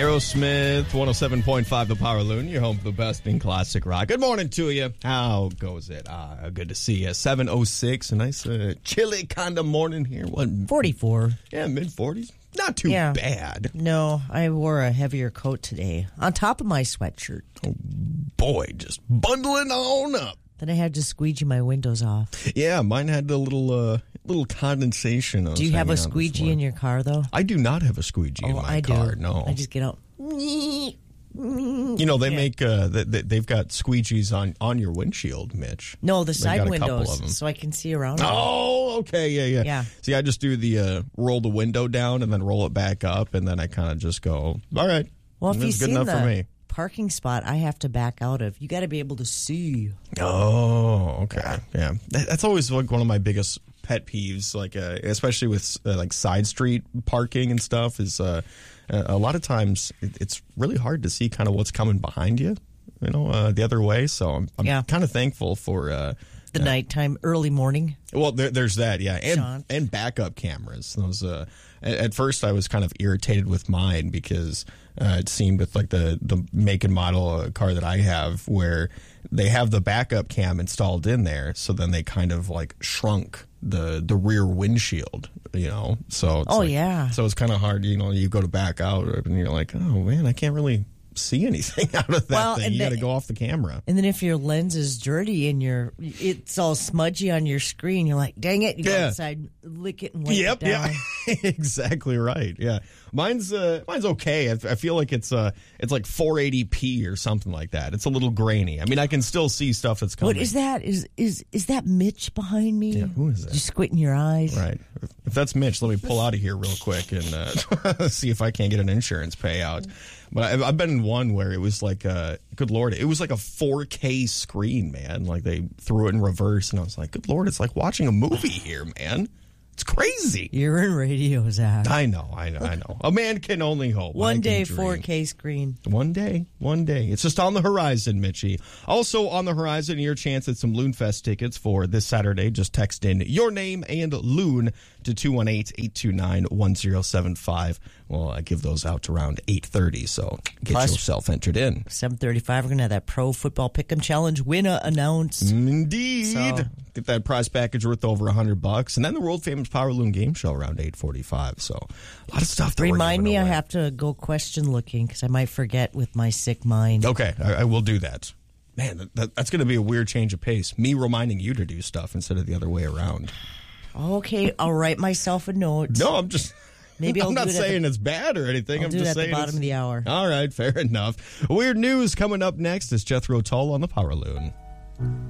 Aerosmith, 107.5 The Power Loon, your home for the best in classic rock. Good morning to you. How goes it? Good to see you. 7:06, a nice chilly kind of morning here. What? 44. Yeah, mid-40s. Not too bad. No, I wore a heavier coat today on top of my sweatshirt. Oh, boy, just bundling on up. Then I had to squeegee my windows off. Yeah, mine had a little condensation. Do you have a squeegee in your car, though? I do not have a squeegee in my car, no. I just get out. You know, they make, they've got squeegees on your windshield, Mitch. No, the side windows, so I can see around. Oh, okay, yeah. See, I just do the roll the window down and then roll it back up, and then I kind of just go, all right. Well, if you see enough for me. Parking spot I have to back out of, you got to be able to see. Oh, okay. Yeah. That's always like one of my biggest pet peeves, like especially with like side street parking and stuff, is a lot of times it's really hard to see kind of what's coming behind you, the other way. So I'm kind of thankful for the nighttime, early morning. Well, there's that, yeah, and backup cameras. Those at first I was kind of irritated with mine because it seemed with like the make and model car that I have, where they have the backup cam installed in there, so then they kind of like shrunk the rear windshield, So it's so it's kind of hard, you go to back out and you're like, oh man, I can't really see anything out of that thing. You got to go off the camera. And then if your lens is dirty and it's all smudgy on your screen, you're like, dang it, you go outside, lick it and wipe it down. Yeah, exactly right. Yeah, mine's okay. I feel like it's like 480p or something like that. It's a little grainy. I mean, I can still see stuff that's coming. What is that? Is that Mitch behind me? Yeah, who is that? You squinting your eyes. Right. If that's Mitch, let me pull out of here real quick and see if I can't get an insurance payout. But I've been in one where it was like, good Lord, it was like a 4K screen, man. Like they threw it in reverse, and I was like, good Lord, it's like watching a movie here, man. It's crazy. You're in radio, Zach. I know. A man can only hope. One day, 4K screen. One day. It's just on the horizon, Mitchie. Also on the horizon, your chance at some Loonfest tickets for this Saturday. Just text in your name and Loon to 218-829-1075. Well, I give those out around 8:30, so get yourself entered in. 7:35, we're going to have that Pro Football Pick'em Challenge winner announced. Indeed. So, get that prize package worth over $100, and then the world-famous Power Loon Game Show around 8:45. So a lot of stuff that Remind me, I have to go question looking because I might forget with my sick mind. Okay, I will do that. Man, that's going to be a weird change of pace. Me reminding you to do stuff instead of the other way around. Okay, I'll write myself a note. No, I'm just... I'm not saying it's bad or anything. I'm just saying at the bottom of the hour. All right, fair enough. Weird news coming up next is Jethro Tull on the Power Loon.